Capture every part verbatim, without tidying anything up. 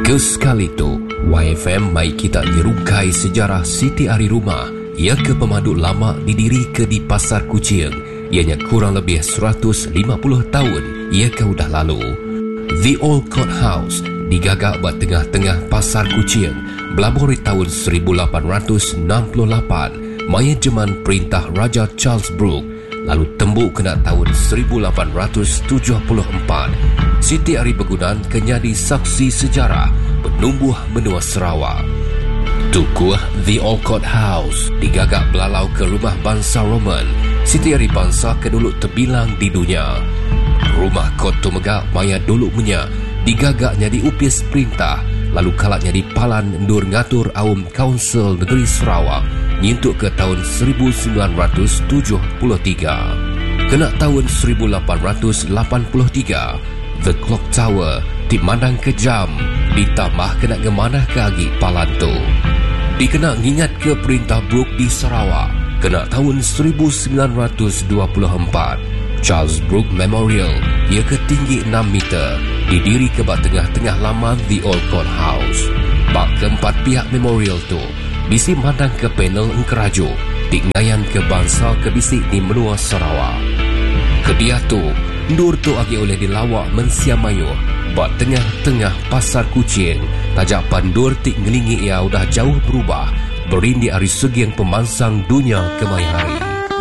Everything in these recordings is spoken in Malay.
Kesekali tu, Y F M mai kita nyerungkai sejarah Siti Ari Rumah. Ia ke pemandu lama didiri ke di Pasar Kuching. Ianya kurang lebih seratus lima puluh tahun ia ke udah lalu. The Old Court House digagak buat tengah-tengah Pasar Kuching berlabuh di tahun seribu lapan ratus enam puluh lapan maya zaman perintah Raja Charles Brooke, lalu tembuk kena tahun seribu lapan ratus tujuh puluh empat. Siti Ari bergunan kenyadi saksi sejarah penumbuh benua Sarawak. Tukuh The Old Court House digagak belalau ke rumah bangsa Roman. Siti Ari bangsa kedulu terbilang di dunia. Rumah Kot tu megak maya dulu punya digagaknya di upis perintah, lalu kalaknya di Palan Nur ngatur Aum Kaunsil Negeri Sarawak nyintuk ke tahun seribu sembilan ratus tujuh puluh tiga. Kena tahun seribu lapan ratus lapan puluh tiga, The Clock Tower dimandang ke jam, ditambah kena ngemanah ke agi Palan tu. Dikena ngingat ke perintah Brooke di Sarawak. Kena tahun seribu sembilan ratus dua puluh empat, Charles Brooke Memorial, ia ketinggi enam meter, didiri ke bak tengah-tengah laman The Old Court House. Bak keempat pihak memorial tu bisi mandang ke panel engkerajo, tinggayan ke bangsa ke bisik di menua Sarawak. Kedia tu, Nur tu agi oleh dilawak mensiamayo bak tengah-tengah Pasar Kuching. Tajak pandur tik ngelingi ia udah jauh berubah, berindi dari segi yang pemansang dunia kemai hari.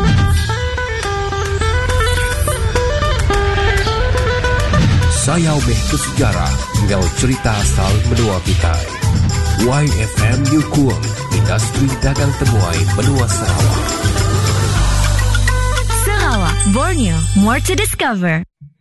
Sayau meh ke sejarah, ngau cerita asal menua kita. Y F M Yukung, industri dagang temuai menua Sarawak. Sarawak, Borneo, more to discover.